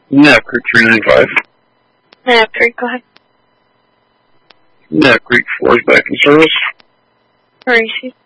Nap Creek 395. Nap Creek, go ahead. Nap Creek 4 is back in service. Where is she?